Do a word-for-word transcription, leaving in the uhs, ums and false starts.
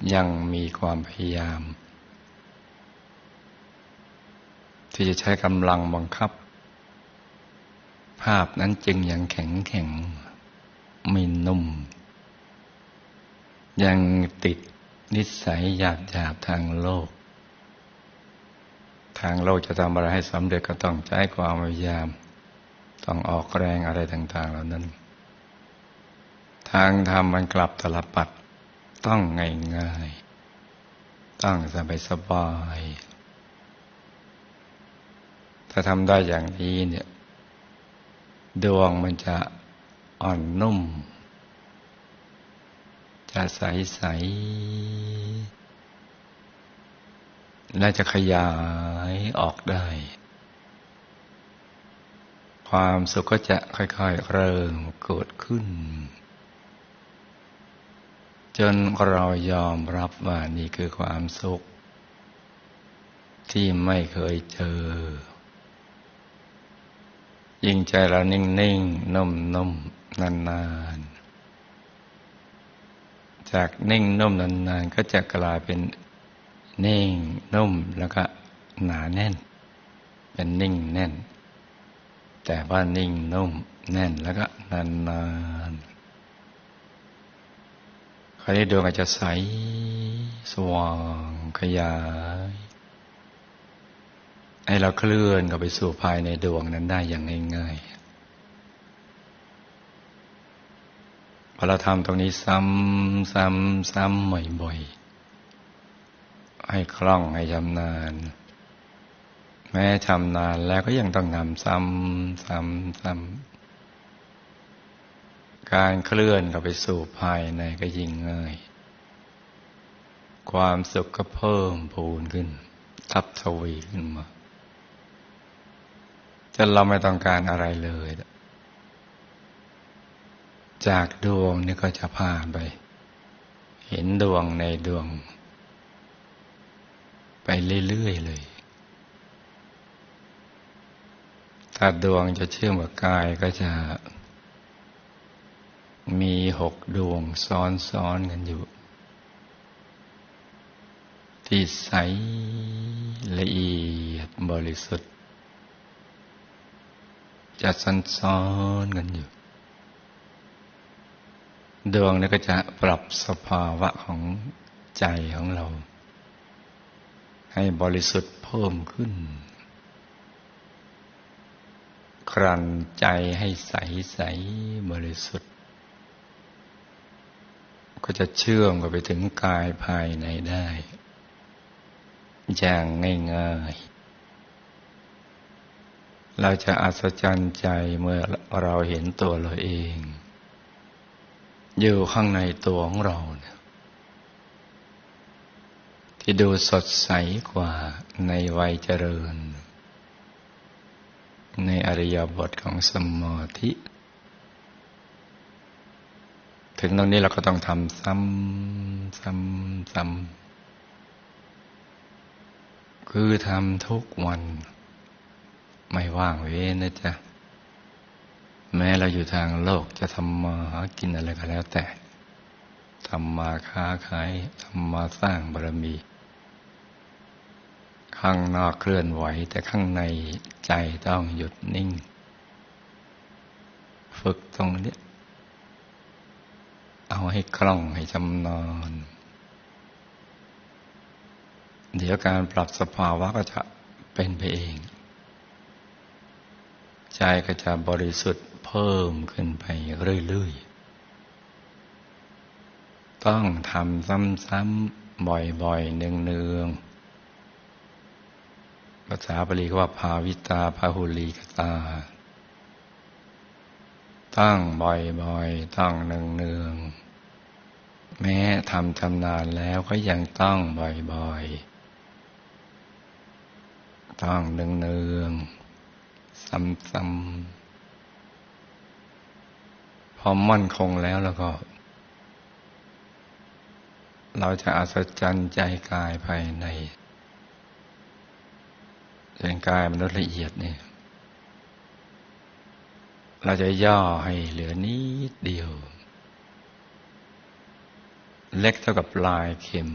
ยังมีความพยายามที่จะใช้กำลังบังคับภาพนั้นจึงยังแข็งแข็งไม่นุ่มยังติดนิสัยหยาบหยาบทางโลกทางโลกจะทำอะไรให้สำเร็จก็ต้องใช้ความพยายามต้องออกแรงอะไรต่างๆเหล่านั้นทางธรรมมันกลับตลปัดต้องง่ายๆต้องสบายๆถ้าทำได้อย่างนี้เนี่ยดวงมันจะอ่อนนุ่มจะใสๆและจะขยายออกได้ความสุขก็จะค่อยๆเริ่มเกิดขึ้นจนเรายอมรับว่านี่คือความสุขที่ไม่เคยเจอยิ่งใจเรานิ่งๆนุ่มๆนานๆจากนิ่งนุ่มนานๆก็จะกลายเป็นนิ่งนุ่มแล้วก็หนาแน่นเป็นนิ่งแน่นแต่ว่านิ่งนุ่มแน่นแล้วก็นานๆคราวนี้ดวงอาจจะใสสว่างขยายให้เราเคลื่อนเข้าไปสู่ภายในดวงนั้นได้อย่างง่ายๆพอเราทำตรงนี้ซ้ำซ้ำซ้ำบ่อยๆให้คล่องให้ชำนาญแม้ชำนาญแล้วก็ยังต้องทำซ้ำซ้ำซ้ำการเคลื่อนเข้าไปสู่ภายในก็ยิ่งง่ายความสุขก็เพิ่มพูนขึ้นทับทวีขึ้นมาจนเราไม่ต้องการอะไรเลยจากดวงนี่ก็จะผ่านไปเห็นดวงในดวงไปเรื่อยๆเลยถ้าดวงจะเชื่อมกับกายก็จะมีหกดวงซ้อนๆกันอยู่ที่ใสละเอียดบริสุทธิ์จะซ้อนๆกันอยู่ดวงนี้ก็จะปรับสภาวะของใจของเราให้บริสุทธิ์เพิ่มขึ้นครั่นใจให้ใสๆบริสุทธิ์ก็จะเชื่อมกันไปถึงกายภายในได้อย่างง่ายๆเราจะอัศจรรย์ใจเมื่อเราเห็นตัวเราเองอยู่ข้างในตัวของเราเนี่ยที่ดูสดใสกว่าในวัยเจริญในอริยบทของสมาธิถึงตรงนี้เราก็ต้องทำซ้ำซ้ำซ้ำคือทำทุกวันไม่ว่างเว้นนะจ๊ะแม้เราอยู่ทางโลกจะทำมาหากินอะไรก็แล้วแต่ทำมาค้าขายทำมาสร้างบารมีข้างนอกเคลื่อนไหวแต่ข้างในใจต้องหยุดนิ่งฝึกตรงนี้เอาให้คล่องให้ชำนาญเดี๋ยวการปรับสภาวะก็จะเป็นไปเองใจก็จะบริสุทธิ์เพิ่มขึ้นไปเรื่อยๆต้องทำซ้ำๆบ่อยๆเนืองๆภาษาบาลีก็ว่าภาวิตาพหุลีกตาต้องบ่อยๆต้องเนืองๆแม้ทำชำนาญแล้วก็ยังต้องบ่อยๆต้องเนืองๆซ้ำๆพอมั่นคงแล้วแล้วก็เราจะอัศจรรย์ใจกายภายในร่างกายมนุษย์ละเอียดเนี่ยเราจะย่อให้เหลือนิดเดียวเล็กเท่ากับปลายเข็ม